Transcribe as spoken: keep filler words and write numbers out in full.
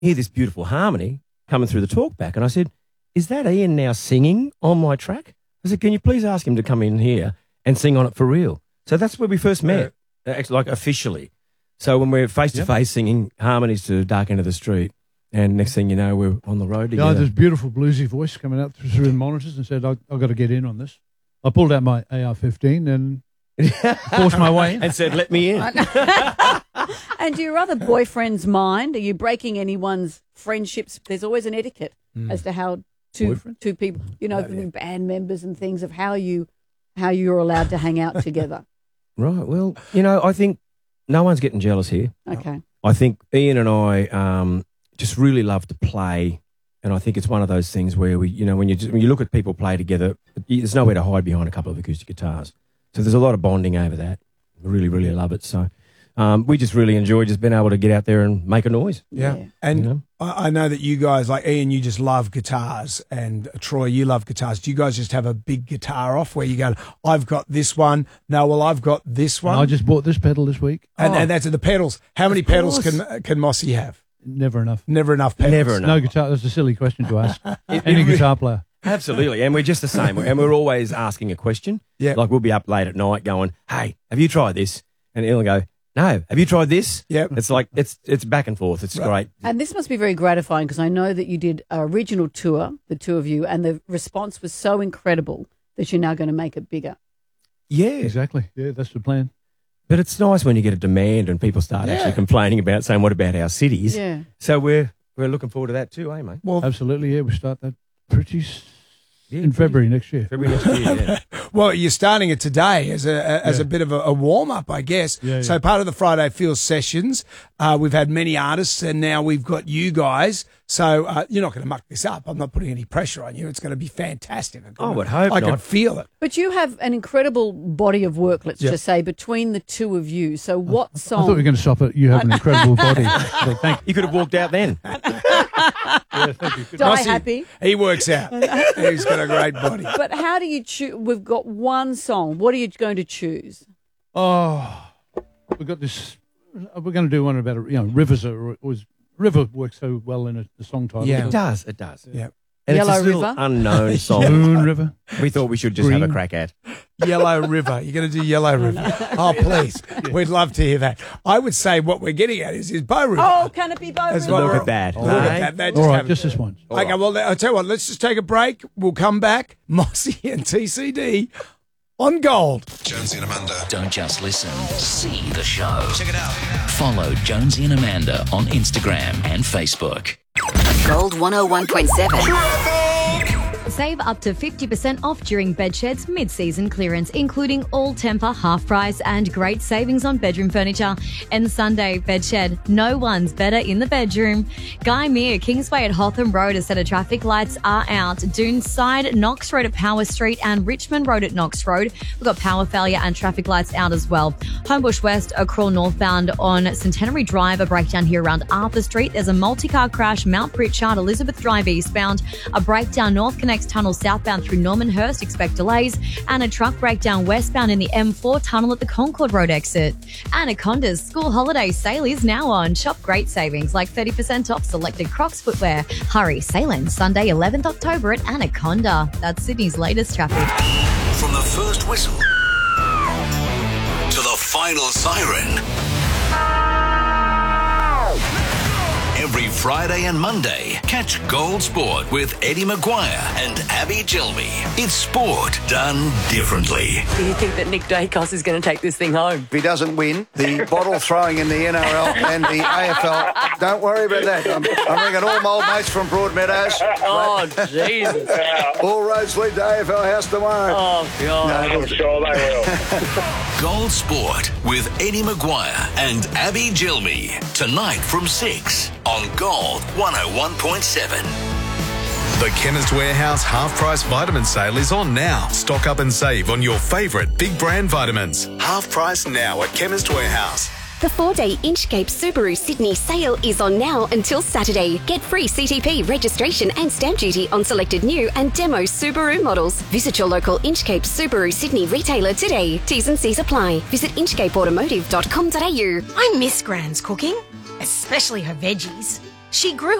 hear this beautiful harmony coming through the talkback. And I said, is that Ian now singing on my track? I said, can you please ask him to come in here and sing on it for real? So that's where we first met, yeah. actually, like officially. So when we're face-to-face yep. singing harmonies to Dark End of the Street, and next thing you know, we're on the road together. Yeah, this beautiful bluesy voice coming out through the monitors and said, I've got to get in on this. I pulled out my A R fifteen and forced my way in. And said, let me in. And do your other boyfriends mind? Are you breaking anyone's friendships? There's always an etiquette mm. as to how two Boyfriend? two people, you know, oh, yeah. band members and things of how you how you're allowed to hang out together. Right. Well, you know, I think no one's getting jealous here. Okay. I think Ian and I um, just really love to play, and I think it's one of those things where we, you know, when you just, when you look at people play together, there's nowhere to hide behind a couple of acoustic guitars. So there's a lot of bonding over that. We really, really love it. So um, we just really enjoy just being able to get out there and make a noise. Yeah. yeah. And you know? I know that you guys, like Ian, you just love guitars, and Troy, you love guitars. Do you guys just have a big guitar off where you go, I've got this one, no, well, I've got this one? And I just bought this pedal this week. And, oh. and that's the pedals. How many pedals can can Mossy have? Never enough. Never enough pedals. Never enough. No guitar. That's a silly question to ask. Any guitar player. Absolutely, and we're just the same. And we're always asking a question. Yeah. Like we'll be up late at night going, hey, have you tried this? And he'll go, no, have you tried this? Yeah. It's like, it's it's back and forth. It's right. great. And this must be very gratifying because I know that you did an original tour, the two of you, and the response was so incredible that you're now going to make it bigger. Yeah. Exactly. Yeah, that's the plan. But it's nice when you get a demand and people start yeah. actually complaining about saying, what about our cities? Yeah. So we're we're looking forward to that too, eh, mate? Well, absolutely, yeah. We start that pretty s- yeah, in February next year. February next year, yeah. Well, you're starting it today as a as yeah. a bit of a, a warm-up, I guess. Yeah, yeah. So part of the Friday Feel sessions, uh, we've had many artists, and now we've got you guys. So uh, you're not going to muck this up. I'm not putting any pressure on you. It's going to be fantastic. I would hope I not. can feel it. But you have an incredible body of work, let's yep. just say, between the two of you. So what I, song? I thought you were going to stop at you have an incredible body. So thank you. You could have walked out then. Yeah, thank you. Die Mossy, happy. He works out. He's got a great body. But how do you choose? We've got one song. What are you going to choose? Oh, we've got this. We're going to do one about, you know, rivers are always. River works so well in a, the song title. Yeah, it does. It does. Yeah. And Yellow it's a little River? unknown song. Moon River. We thought we should just Green. have a crack at. Yellow River. You're going to do Yellow River. Oh, please. We'd love to hear that. I would say what we're getting at is, is Bow River. Oh, can it be Bow As River? well. Look at that. Look at that. They just All right, haven't- just this one. Okay, well, I'll tell you what. Let's just take a break. We'll come back. Mossy and T C D on Gold. Jonesy and Amanda. Don't just listen, see the show. Check it out. Follow Jonesy and Amanda on Instagram and Facebook. Gold one oh one point seven. Save up to fifty percent off during Bedshed's mid-season clearance, including all Tempur half price and great savings on bedroom furniture. And Sunday, Bedshed, no one's better in the bedroom. Guy Meir, Kingsway at Hotham Road, a set of traffic lights are out. Dune Side, Knox Road at Power Street and Richmond Road at Knox Road. We've got power failure and traffic lights out as well. Homebush West, a crawl northbound on Centenary Drive, a breakdown here around Arthur Street. There's a multi-car crash, Mount Pritchard, Elizabeth Drive eastbound, a breakdown North Connects Tunnel southbound through Normanhurst, expect delays, and a truck breakdown westbound in the M four tunnel at the Concord Road exit. Anaconda's school holiday sale is now on. Shop great savings like thirty percent off selected Crocs footwear. Hurry, sale ends Sunday eleventh October at Anaconda. That's Sydney's latest traffic. From the first whistle to the final siren. Every Friday and Monday, catch Gold Sport with Eddie Maguire and Abby Gilmy. It's sport done differently. Do you think that Nick Dacos is going to take this thing home? If he doesn't win, the bottle throwing in the N R L and the A F L, don't worry about that. I'm, I'm bringing all my old mates from Broadmeadows. Oh, Jesus. All roads lead to A F L House tomorrow. Oh, God. No, I'm sure they will. Gold Sport with Eddie Maguire and Abby Gilmy. Tonight from six on Gold one oh one point seven. The Chemist Warehouse half-price vitamin sale is on now. Stock up and save on your favourite big brand vitamins. Half price now at Chemist Warehouse. The four-day Inchcape Subaru Sydney sale is on now until Saturday. Get free C T P registration and stamp duty on selected new and demo Subaru models. Visit your local Inchcape Subaru Sydney retailer today. T's and C's apply. Visit inchcape automotive dot com dot a u. I miss Gran's cooking, especially her veggies. She grew